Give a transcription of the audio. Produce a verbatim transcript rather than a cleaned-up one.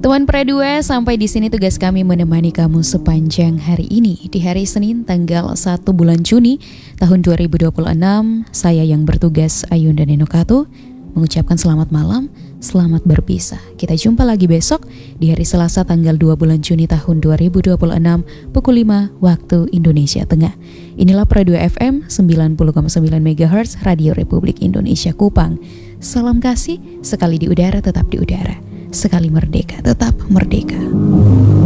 Teman Pra dua, sampai di sini tugas kami menemani kamu sepanjang hari ini. Di hari Senin tanggal satu bulan Juni tahun dua ribu dua puluh enam, saya yang bertugas Ayunda Nenokato mengucapkan selamat malam, selamat berpisah. Kita jumpa lagi besok di hari Selasa tanggal dua bulan Juni tahun dua ribu dua puluh enam pukul lima waktu Indonesia Tengah. Inilah Pra dua F M sembilan puluh koma sembilan megahertz Radio Republik Indonesia Kupang. Salam kasih, sekali di udara tetap di udara. Sekali merdeka, tetap merdeka.